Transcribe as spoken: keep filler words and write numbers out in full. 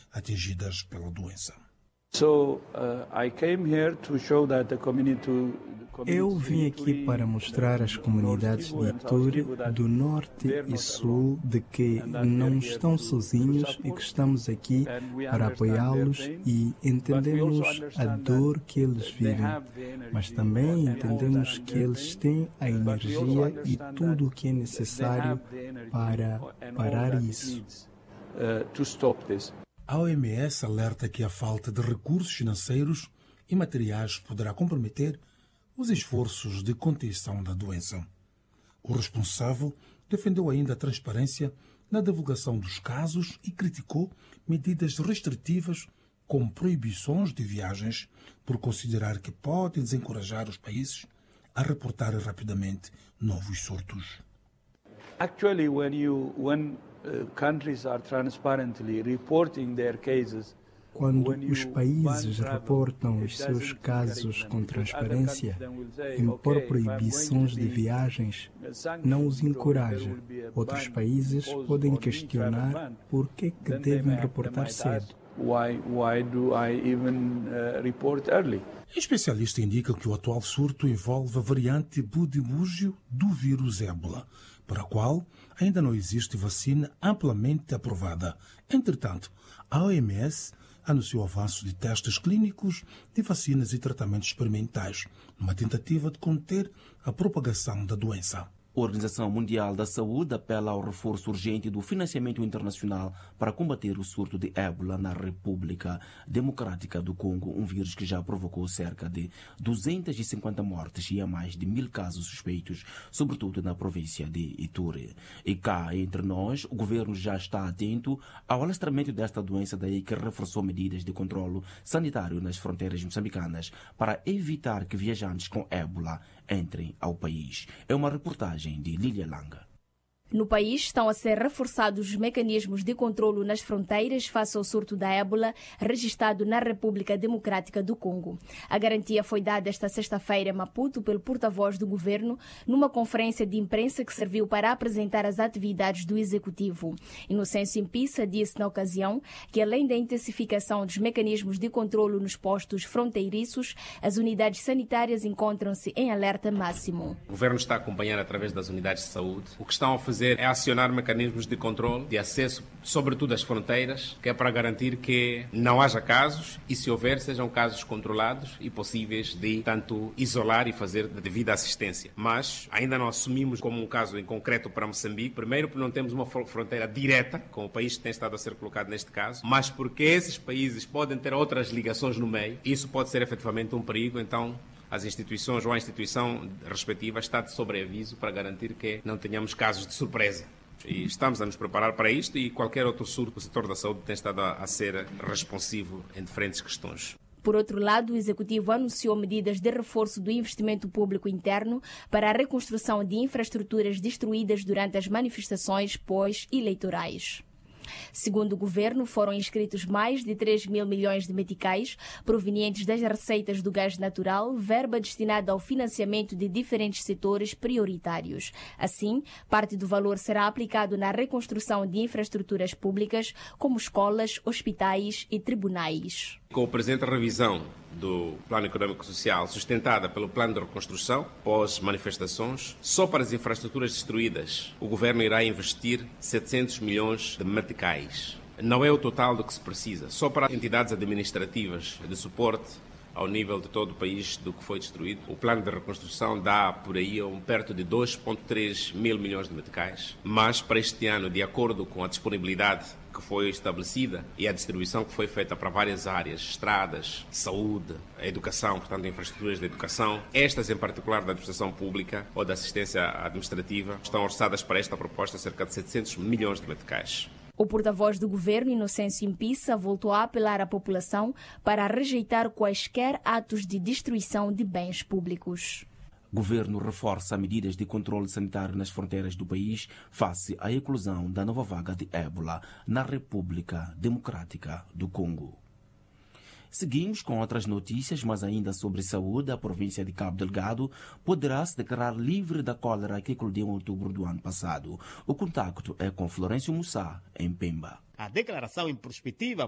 atingidas pela doença. So, uh, I came here to show that the community Eu vim aqui para mostrar às comunidades de Ituri, do norte e sul, de que não estão sozinhos e que estamos aqui para apoiá-los e entendemos a dor que eles vivem, mas também entendemos que eles têm a energia e tudo o que é necessário para parar isso. A O M S alerta que a falta de recursos financeiros e materiais poderá comprometer os esforços de contenção da doença. O responsável defendeu ainda a transparência na divulgação dos casos e criticou medidas restritivas como proibições de viagens, por considerar que podem desencorajar os países a reportarem rapidamente novos surtos. Actually, when you when uh, countries are transparently reporting their cases, quando os países reportam os seus casos com transparência, impor proibições de viagens não os encoraja. Outros países podem questionar por que que devem reportar cedo. Why, why do I even uh, report early? O especialista indica que o atual surto envolve a variante Budimugio do vírus ébola, para a qual ainda não existe vacina amplamente aprovada. Entretanto, a O M S anunciou o avanço de testes clínicos de vacinas e tratamentos experimentais, numa tentativa de conter a propagação da doença. A Organização Mundial da Saúde apela ao reforço urgente do financiamento internacional para combater o surto de ébola na República Democrática do Congo, um vírus que já provocou cerca de duzentas e cinquenta mortes e há mais de mil casos suspeitos, sobretudo na província de Ituri. E cá, entre nós, o governo já está atento ao alastramento desta doença, daí que reforçou medidas de controlo sanitário nas fronteiras moçambicanas para evitar que viajantes com ébola entrem ao país. É uma reportagem de Lília Langa. No país estão a ser reforçados os mecanismos de controlo nas fronteiras face ao surto da ébola registrado na República Democrática do Congo. A garantia foi dada esta sexta-feira em Maputo pelo porta-voz do governo numa conferência de imprensa que serviu para apresentar as atividades do executivo. Inocêncio Impissa disse na ocasião que, além da intensificação dos mecanismos de controlo nos postos fronteiriços, as unidades sanitárias encontram-se em alerta máximo. O governo está a acompanhar através das unidades de saúde o que estão a fazer é acionar mecanismos de controle, de acesso, sobretudo às fronteiras, que é para garantir que não haja casos e, se houver, sejam casos controlados e possíveis de, tanto, isolar e fazer de devida assistência. Mas ainda não assumimos como um caso em concreto para Moçambique, primeiro porque não temos uma fronteira direta com o país que tem estado a ser colocado neste caso, mas porque esses países podem ter outras ligações no meio, e isso pode ser efetivamente um perigo, então as instituições ou a instituição respectiva está de sobreaviso para garantir que não tenhamos casos de surpresa. E estamos a nos preparar para isto e qualquer outro surto, o setor da saúde tem estado a, a ser responsivo em diferentes questões. Por outro lado, o Executivo anunciou medidas de reforço do investimento público interno para a reconstrução de infraestruturas destruídas durante as manifestações pós-eleitorais. Segundo o governo, foram inscritos mais de três mil milhões de meticais provenientes das receitas do gás natural, verba destinada ao financiamento de diferentes setores prioritários. Assim, parte do valor será aplicado na reconstrução de infraestruturas públicas, como escolas, hospitais e tribunais. Com a presente revisão do Plano Econômico e Social, sustentada pelo Plano de Reconstrução, pós-manifestações, só para as infraestruturas destruídas, o Governo irá investir setecentos milhões de meticais. Não é o total do que se precisa, só para entidades administrativas de suporte ao nível de todo o país do que foi destruído. O plano de reconstrução dá por aí um perto de dois vírgula três mil milhões de meticais, mas para este ano, de acordo com a disponibilidade que foi estabelecida e a distribuição que foi feita para várias áreas, estradas, saúde, a educação, portanto, infraestruturas de educação, estas em particular da administração pública ou da assistência administrativa, estão orçadas para esta proposta cerca de setecentos milhões de meticais. O porta-voz do governo, Inocêncio Impissa, voltou a apelar à população para rejeitar quaisquer atos de destruição de bens públicos. O governo reforça medidas de controle sanitário nas fronteiras do país face à eclosão da nova vaga de ébola na República Democrática do Congo. Seguimos com outras notícias, mas ainda sobre saúde. A província de Cabo Delgado poderá se declarar livre da cólera que eclodiu em outubro do ano passado. O contacto é com Florencio Mussá, em Pemba. A declaração em perspectiva